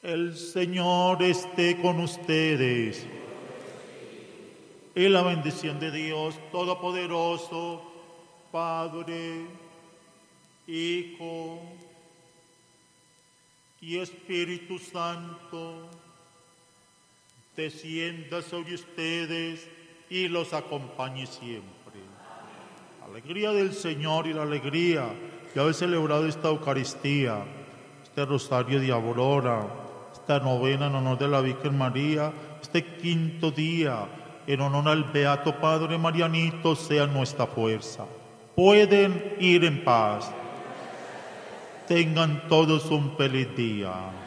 El Señor esté con ustedes. Y la bendición de Dios Todopoderoso, Padre, Hijo y Espíritu Santo, descienda sobre ustedes y los acompañe siempre. La alegría del Señor y la alegría de haber celebrado esta Eucaristía, este rosario de Aurora, esta novena en honor de la Virgen María, este quinto día en honor al Beato Padre Marianito, sea nuestra fuerza. Pueden ir en paz. Tengan todos un feliz día.